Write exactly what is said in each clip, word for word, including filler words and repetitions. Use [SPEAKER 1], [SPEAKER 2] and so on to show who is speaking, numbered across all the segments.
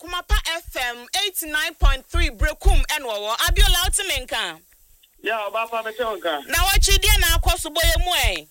[SPEAKER 1] Akumapa F M eighty-nine point three Brekum Enwo Abiola Utimenka.
[SPEAKER 2] Yeah, Baba Metonka.
[SPEAKER 1] Now what you did na akwaso boye mu eh.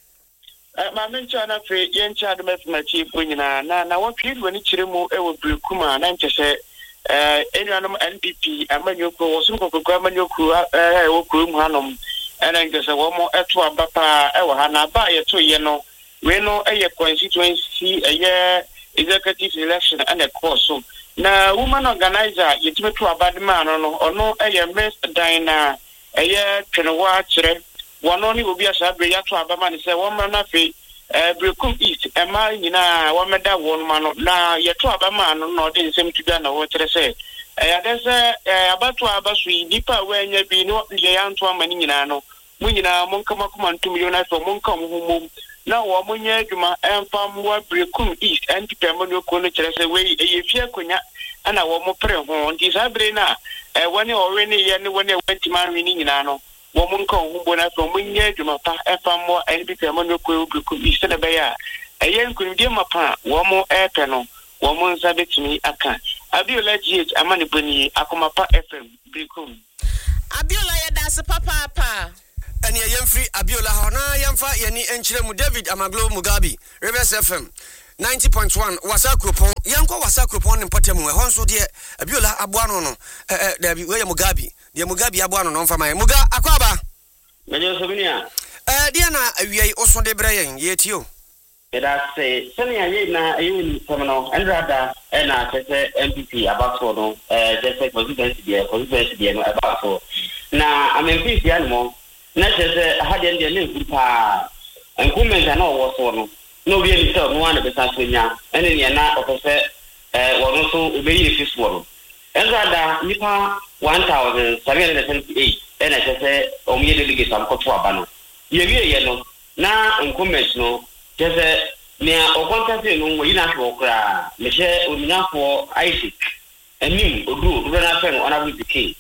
[SPEAKER 2] Eh ma mencha na fe yen cha de mefma chief nyina na na what you wani chire mu e wo Brekum a na nche eh enuanom N P P amanyoko wo so nkokoko amanyoko eh wo kurum hanom ena nche se wo mo eto abapa e wo ha na ba ye to ye no we no eye constituency eye executive election and a course so na woman organizer yetime to abadman no ono eye miss dina eye twenwa kire wono ni obi asabre ya to abama ni se woman na fe eh Brekum East e ma nyina wo meda won ma no na ye to abama no no de nsem tuga na wo kire se eh adese eh abatu abasu dipa we anya bi no ye ya nto amani nyina no mu nyina monkama kuma ntum million so monka mo humum na wo munye adwuma empam wa Brekum East anti pemano ko no kire se we eyefie konya ana wo mo pre ho nti sabre na e woni owe ne ye ne woni wantiman wi ni nyina no wo munka humbo na so munye adwuma pa empam wa anti pemano ko Brekum East na be ya eye nkunimdie mapa wo mo epe no wo mo nsa betimi aka Abiola G H amane boni Akumapa F M Brekum
[SPEAKER 1] Abiola ya dance papa pa
[SPEAKER 3] Eni yemfri Abiola hona yemfa yeni enchire mu David Amaglo Mugabi Rivers F M ninety point one wasa kropon yanko wasa kropon ne mpotemu e honso de Abiola aboano no eh eh David we Mugabi de Mugabi aboano no mfama Muga akwaba
[SPEAKER 2] mejo sobinia
[SPEAKER 3] eh dia na awiai oso de breyen yetio
[SPEAKER 2] eda se senia ye na ayuni semno enrada ena tese M P P abaso no eh tese constituency de constituency de no abaso na amempi dia no na chese hade ndi ne kupa enkumenta na owo so no no bi ni so no wana be sasonya ene ne na ofese eh wono so obeyi fiswo no enrada nipa one thousand seven hundred seventy-eight ene chese omiye delegate am koto aba no ye wie ye no na enkumenta no chese ne okontate no wo yina so okra me she ominyafo Isaac enim odu do na fe no ona bi dike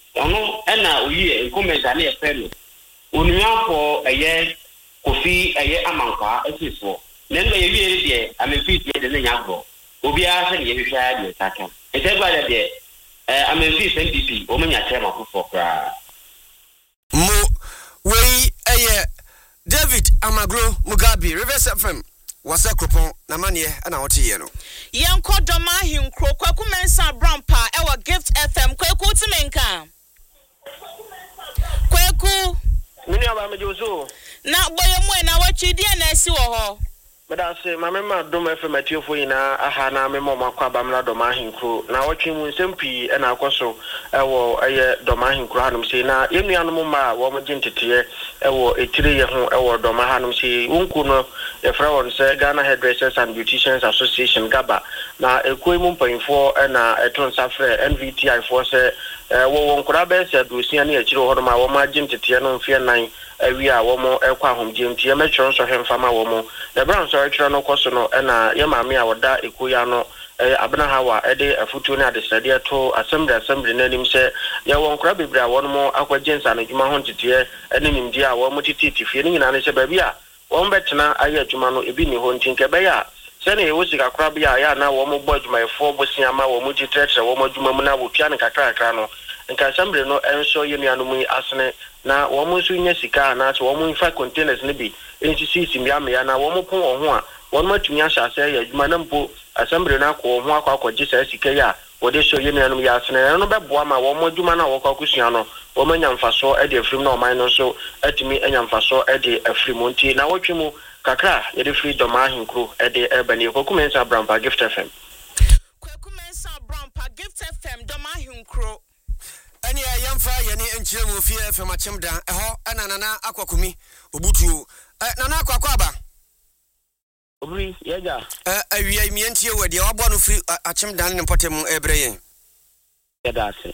[SPEAKER 2] ono ena oyi enkumenta na e fe no Unyanfo eye Kofi eye Amankwa esifo nendo ye wie de amemfisi de ne nyagro obi a se ne ye hwehwa de taka etagba de de eh amemfisi N D P o menya chema fofo kra
[SPEAKER 3] mo wei eye David Amaglo Mugabi Rivers F M wasa kropon na mane na wote ye no
[SPEAKER 1] yanko doma hinkro kwaku mensa brampa e wa Gift F M kwaku timenka kwaku
[SPEAKER 2] Mini aba mejoso
[SPEAKER 1] na boye mu na wachi die na esi wo ho
[SPEAKER 2] meda se mamema dom F M atiofo yina aha na memo makwa bamna doma hinkro na wachi mu nsempi e na akoso ewo eye doma hinkro hanum se na yenuanom ma wo mo gintete ewo etire ye ho ewo doma hanum se wonku no e fra won se Ghana Hairdressers and Beauticians Association Gaba na ekoi mu mpanfo e na eton safre N V T I for se wo won kura be se adusia na ekire ho no ma wo ma gintete no mfie nan awi a wo mo ekwa homdie ntie metro so hemfama wo mo the brown so ekire no koso no e na ye maame a woda ekoya no abena hawa e de afutu na de sade to assembly assembly na nim se ye won kura bebra wo mo akwajensa na djuma ho ntete ene nimdi a wo mo tititi fie ni nyina ne se baby a wo mbetena aye djuma no ebi ni ho ntinke be ya se na ye wosika kura bia ya na wo mo bo djuma efo bosia ma wo mo titretre wo mo djuma mu na wo pia ne kakra kakra no nka assembly no enso ye nuanu mu asene na wo mo so nya sika na so wo mo fa containers ne bi nsisi simia me ya na wo mo pon wo ho a wo mo tumi ahya se ya djuma na mpo assembly na ko ho akwa akwa gisa sika ya wo de so ye nuanu ya asene no be boa ma wo mo djuma na wo kwa kusua no wo mo nya mfaso e de afrim na o man no so atumi enya mfaso e de afrim nti na wo twemu kakra ye de freedom ahinkro e de ebani kokumensa brampa Gift F M
[SPEAKER 1] kokumensa brampa Gift F M doma hinkro
[SPEAKER 3] Eni yamfa yeni enchire mu fie F M achemdan eho ana nana akwakumi obutu eh nana akwakwaba
[SPEAKER 2] obri yeja
[SPEAKER 3] eh awia mientie wede wabo no free achemdan ne potem ebreyen
[SPEAKER 2] yedase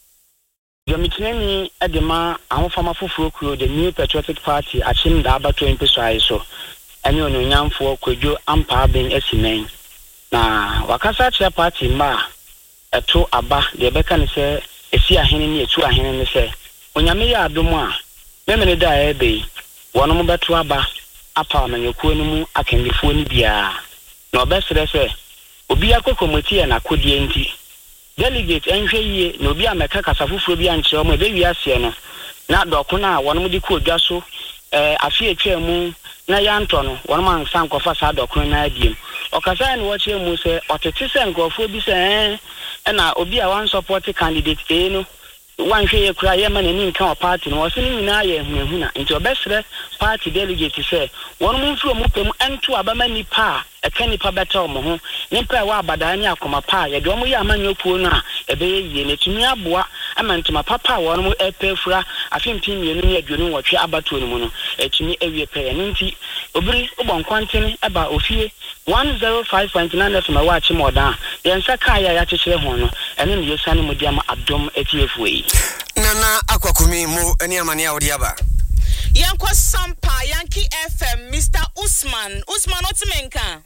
[SPEAKER 2] Jomitneni edema ahofama foforo kuro the New Patriotic Party achemda abato empeso ayeso eni ononyamfo kwadwo ampa ben esinen na wakasa chia party ma eto aba de beka ne se esi ahene ne etu ahene ne se onyame ya adom a memene da ebe wono mo beto aba apa na yekuo no mu akendefo ni bia na obesere se obi akokomoti ya na kodie nti
[SPEAKER 4] delegate enhwe yie na obi ameka kasafufuro bi anche o ma be wi ase no na doko na wono di ko dwa so eh afi etwa mu na yanto no wono man san kofa sa doko na adiem okasa na wo che mu se otete se nkofo bi se eh na obi a wan support candidate e no wan hwe ye kura ye ma na ni nka o party no wo se ni nyina ye hunahuna nti obesre party delegate se wono mu mfuro mu pem ento abama nipa a eka nipa beta o mo ho nipa wa abada ni akoma pa ye de o mo ye amanyo kuo no a ebe ye ye ne tumi aboa amantuma papa wono mu epefura afimpi mienu ne adwonu wotwe abato no mu no etumi ewie pe ye nti obiri obonkwanten eba ofie one oh five point nine F M wa chi modan ye nsa ka ya ya chechire ho no ene ne yesane mo dia ma adom etiefu yi
[SPEAKER 3] nana akwakumi mu eni amane a wodi aba
[SPEAKER 1] Yanko Sampa Yankee F M Mister Usman Usman Otimenka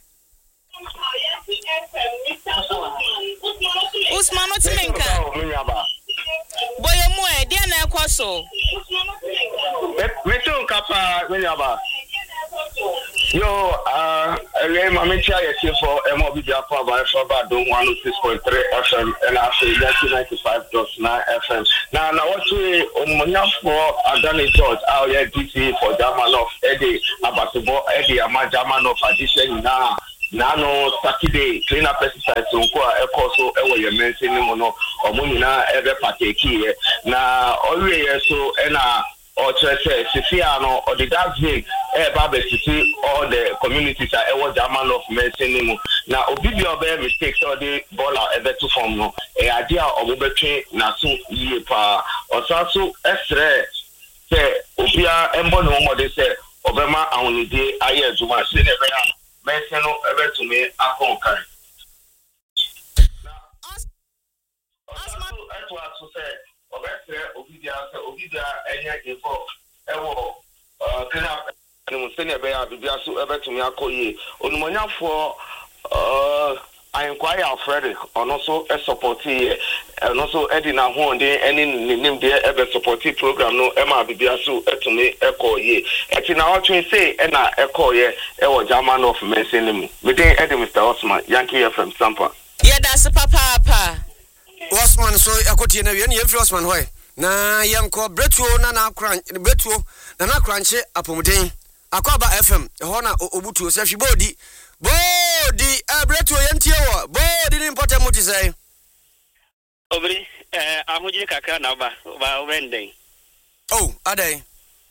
[SPEAKER 1] Usman Otimenka Boyo mu e dia na ekoso
[SPEAKER 2] Meto kapa menyaba Yo uh le mama chia ye for emo bi dia for ba for ba don one oh six point three F M and after ninety-five point nine F M na na what we omonya for Adani George out here D C for German of Eddie Abatubo Eddie Ama German of addition na na no Saturday cleaner pesticides nko a ekoso ewo ye mention ni mo no omo nyina ebe pateki na always so na or church Sifiano or the David eh Baba City or the communities are ever German of mentioning now obibia be mistakes or the baller ever to form no e idea of between na so ye pa or so estre say obia embo no mo de say obema awonide aye juma se ne be ya mention no ever to me akon kan Osman at what to say Obese obidia se obidia enye info ewo uh kana no sene be ya bibia so ebetumi akoye onumonyafo uh I inquire Alfred on also a supportee and also Edina ho de any nim de ebe supportee program no ema bibia so etumi ekoye etina what we say na ekoye ewo German of mentioning me dey Eddie Mister Osman Yankee F M Sampa
[SPEAKER 1] yeah that's papa papa
[SPEAKER 3] Osman so yakotie na wiene yemfri Osman hoy na yanko bretuo na na akran bretuo na na akranche apomuden akwaba F M ho na obutuo se hwibodi bodi bretuo yentie wo bodi ni important muti sai
[SPEAKER 5] obri eh ahujire kakra na ba ba wenden
[SPEAKER 3] oh adai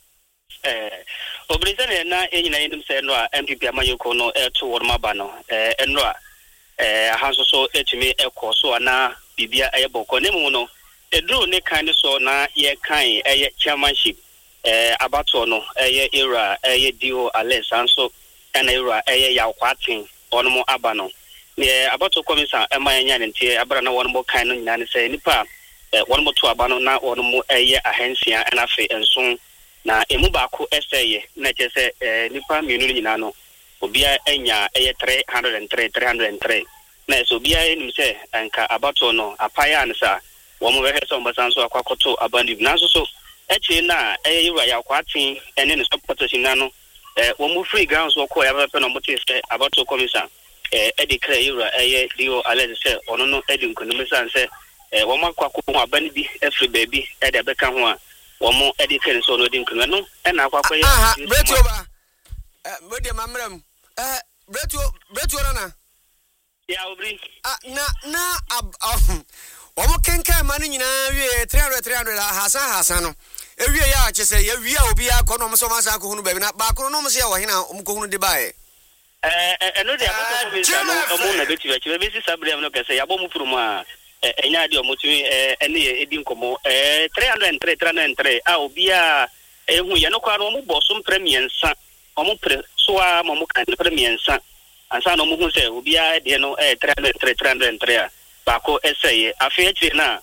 [SPEAKER 5] eh obri se na enyina yindum se no a M P P amayoko no eto worma ba no eh eno a eh ahanso so etumi ekoso ana bibia ayeboko ne mu no edru ne kan ne so na ye kan eye chairmanship eh abato no eye era eye dio ales anso ena era eye yakwatin ono mo aba no ne abato komisa emanya ne ntie abra na wono mo kan no nyina ne se nipa eh wono mo to aba no na wono mo eye ahensia ena fe enso na emu ba ko eseye na chese eh nipa mienu nyina no obia enya eye three hundred three three hundred three na so bia enim se anka abato no apaya ansa wo mo behe so mbasan so akwakoto abandi na so so echi na eh yura ya kwatin ene ne supportation na no eh wo mo free grounds wo ko ya bepe no mote se abato komisa eh e declare yura eh dio alert se ono no edi nkono san se eh wo mo akwako ho abandi bi every baby e de beka ho a wo mo e declare so no edi nkono no e na akwako ye
[SPEAKER 3] ah bretuo ba eh mode mamram eh bretuo bretuo na
[SPEAKER 5] ya obri
[SPEAKER 3] ah na na um omo kenka mani nyina wie three hundred three hundred hasan hasan no ewie ya chese ya wie obi akọ no mso masa akọ hunu baby na ba akọ no mso ya wo hena omko hunu de bae
[SPEAKER 5] eh eh no de abato bi sa no omo na beti beti be si sabre am no kese ya bo mu puru mu a enya de omo tumi eh ene ye edi nkomo eh three hundred three three hundred three a obi a ehu ye no kwa no omo bo so premier nsa omo pre so a mo kan premier nsa ansa no mo hu se obi a de no eh three hundred three three hundred three a bako essay afechi na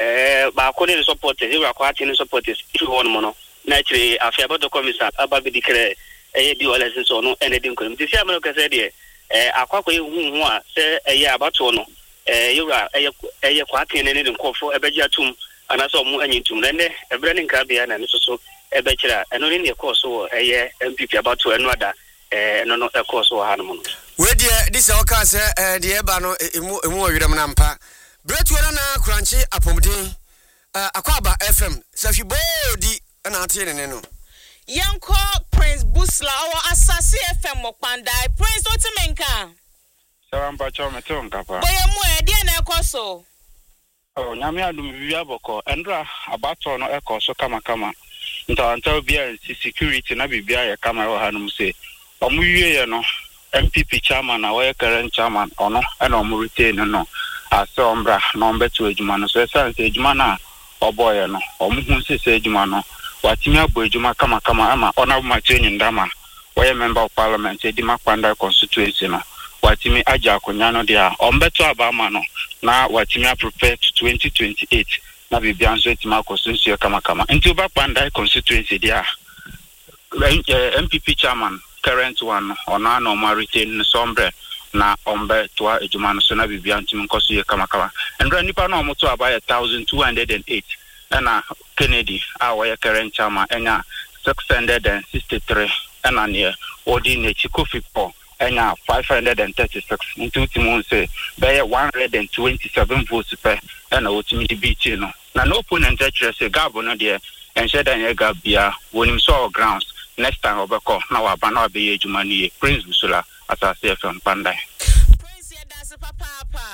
[SPEAKER 5] eh bako ne support e wa kwati ne support e won mo no na chire afia bodo komisa aba bi dikre eh di wala sin so no ene din ko mi sia mo ka se de eh akwakọ ehu hu a se eh abato no eh yura eh eh kwati ne ne din kofo ebeji atum ana so mo anyintum ne ebre ne nka bia na ne so so ebechira eno ne ne koso eh M P P abato eno ada eh no no ekoso ha no mo
[SPEAKER 3] we die this all can say eh die ba no emu emu wiram na mpa Bretuana na Kranchi Apomden. Uh, Akwaba F M. Safi body na ate ne no.
[SPEAKER 1] Yanko Prince Busla or Asasi F M Mokpanda. Prince Otimenka.
[SPEAKER 6] Sawamba chome tonka pa.
[SPEAKER 1] Boye mu e dia na ekoso.
[SPEAKER 6] Oh, nyame adum bibia boko. Endra abato no ekoso kama kama. Nta nta bia security na bibia ya kama wo hanum se. Omu wiye no M P P chairman na wo current chairman ono na omu retain no. Ase ombra na ombeto ejuma no so sense ejuma na oboye no. Omu hu se se ejuma no. Watimi abo ejuma kama kama ama ona ma training ndama. Wo member of parliament Edima Kwanda constituency no. Watimi aja akonya no dia ombeto abama no na watimi prepare to twenty twenty-eight na bibia nso etima constituency kama kama nti oba Kwanda constituency dia M P P chairman current one ona no ma retain sombre na ombe to ejuma no so na bibia ntimi nkoso ye kama kama ndra nipa na omoto aba one thousand two hundred eight na Kennedy a wo current chairman enya six hundred sixty-three na ne odi ne Chikofi po enya five hundred thirty-six into timon say be one hundred twenty-seven votes per na otimi di beach no na no opponent actually say gabo no there enche dan ye gabia wonim so grounds next time obeko na wa ba na be ejuma ni Prince Busula Asase F M Pandai.
[SPEAKER 1] Prince ya dance papa.